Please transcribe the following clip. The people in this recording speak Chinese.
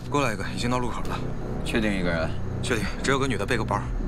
给我来一个，已经到路口了。 确定一个人？ 确定，只有个女的背个包。